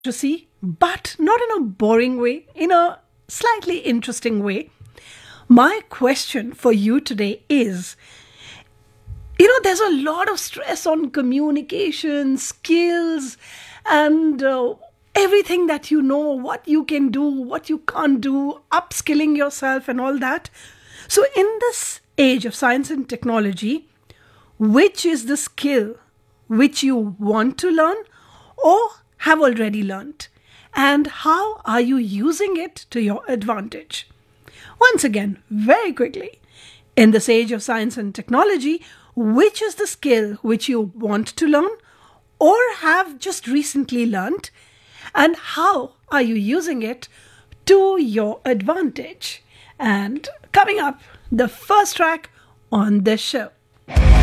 literacy, but not in a boring way, in a slightly interesting way. My question for you today is, there's a lot of stress on communication, skills, and everything that you know, what you can do, what you can't do, upskilling yourself, and all that. So, in this age of science and technology, which is the skill which you want to learn or have already learned? And how are you using it to your advantage? Once again, very quickly, in this age of science and technology, which is the skill which you want to learn or have just recently learned? And how are you using it to your advantage? And coming up, the first track on this show.